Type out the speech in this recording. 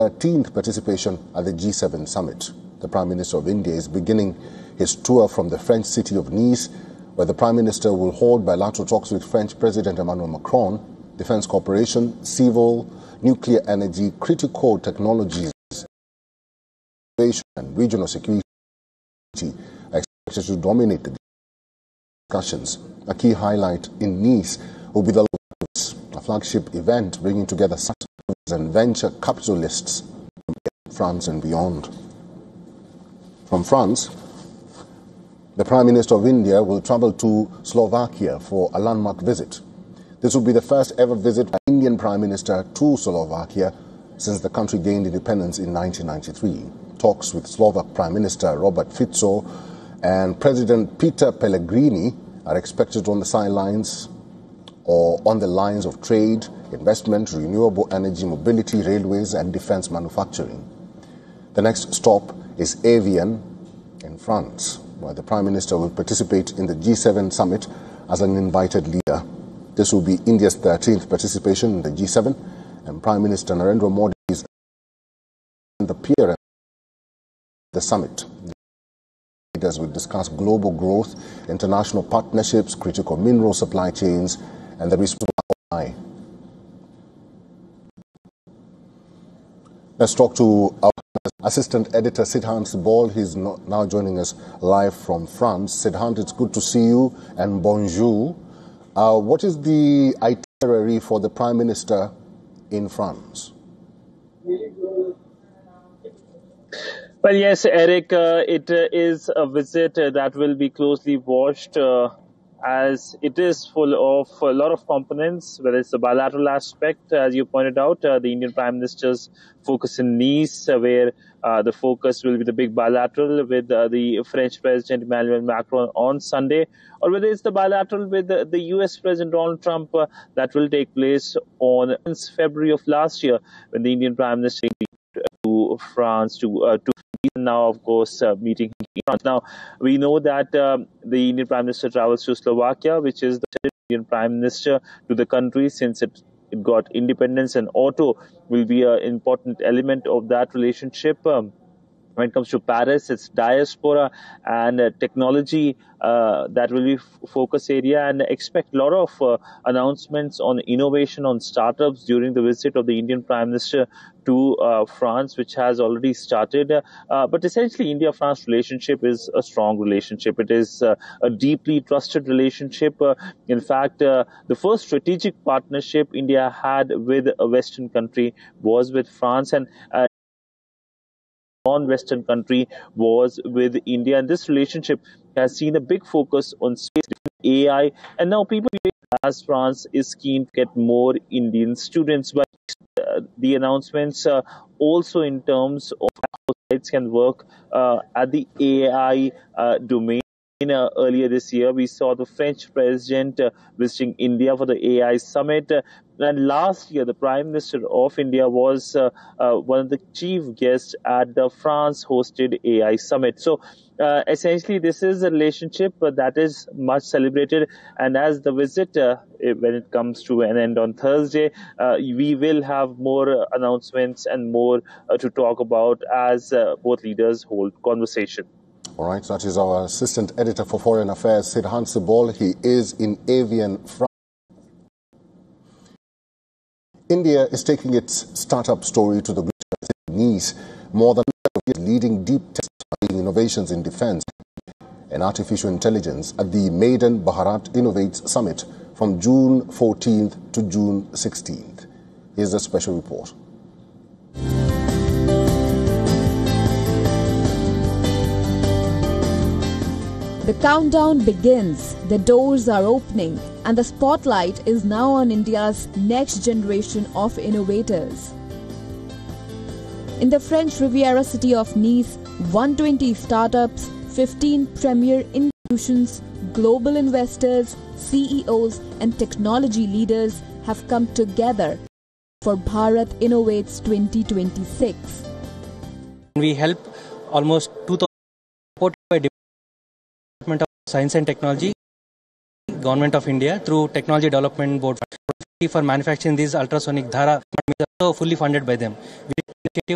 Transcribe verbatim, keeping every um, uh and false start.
thirteenth participation at the G seven summit. The Prime Minister of India is beginning his tour from the French city of Nice, where the Prime Minister will hold bilateral talks with French President Emmanuel Macron. Defense cooperation, civil, nuclear energy, critical technologies, and regional security are expected to dominate the discussions. A key highlight in Nice will be the a flagship event bringing together startups and venture capitalists from France and beyond. From France, the Prime Minister of India will travel to Slovakia for a landmark visit. This will be the first ever visit by an Indian Prime Minister to Slovakia since the country gained independence in nineteen ninety-three. Talks with Slovak Prime Minister Robert Fico and President Peter Pellegrini are expected on the sidelines or on the lines of trade, investment, renewable energy, mobility, railways and defense manufacturing. The next stop is Evian in France, where the Prime Minister will participate in the G seven summit as an invited leader. This will be India's thirteenth participation in the G seven, and Prime Minister Narendra Modi is the peer at the summit. The leaders will discuss global growth, international partnerships, critical mineral supply chains, and the responsible. Let's talk to our assistant editor Siddhant Sibol. He's now joining us live from France. Siddhant, it's good to see you and bonjour. Uh, what is the itinerary for the Prime Minister in France? Well, yes, Eric, uh, it uh, is a visit uh, that will be closely watched uh, as it is full of a lot of components, whether it's the bilateral aspect, as you pointed out, uh, the Indian Prime Minister's focus in Nice, uh, where uh, the focus will be the big bilateral with uh, the French President Emmanuel Macron on Sunday, or whether it's the bilateral with the, the U S President Donald Trump uh, that will take place on February of last year, when the Indian Prime Minister to France to uh, to now, of course, uh, meeting in France. Now, we know that um, the Indian Prime Minister travels to Slovakia, which is the Indian Prime Minister to the country since it, it got independence, and auto will be an important element of that relationship. Um, When it comes to Paris, it's diaspora and uh, technology uh, that will be f focus area, and expect a lot of uh, announcements on innovation, on startups during the visit of the Indian Prime Minister to uh, France, which has already started. Uh, but essentially, India-France relationship is a strong relationship. It is uh, a deeply trusted relationship. Uh, in fact, uh, the first strategic partnership India had with a Western country was with France, and uh, non-Western country was with India, and this relationship has seen a big focus on space, A I, and now people, as France is keen to get more Indian students. But uh, the announcements uh, also in terms of how sites can work uh, at the A I uh, domain. Uh, earlier this year, we saw the French president uh, visiting India for the A I summit. Uh, and last year, the Prime Minister of India was uh, uh, one of the chief guests at the France-hosted A I summit. So, uh, essentially, this is a relationship uh, that is much celebrated. And as the visit, uh, when it comes to an end on Thursday, uh, we will have more announcements and more uh, to talk about as uh, both leaders hold conversation. All right, that is our assistant editor for foreign affairs, Siddhant Sibol. He is in Evian, France. India is taking its startup story to the Nice. More than leading deep testing innovations in defense and artificial intelligence at the Maiden Bharat Innovates Summit from June fourteenth to June sixteenth. Here's a special report. The countdown begins, the doors are opening, and the spotlight is now on India's next generation of innovators. In the French Riviera city of Nice, one hundred twenty startups, fifteen premier institutions, global investors, C E Os and technology leaders have come together for Bharat Innovates twenty twenty-six. We help almost two thousand supported by Department of Science and Technology, Government of India through Technology Development Board for manufacturing these ultrasonic Dhara, also fully funded by them. We